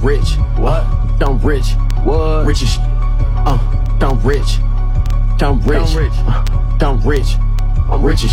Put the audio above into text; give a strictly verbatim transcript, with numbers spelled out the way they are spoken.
rich. What? I'm rich. What? Rich as uh, I'm rich. I'm rich. I'm rich. Uh, I'm rich. I'm rich as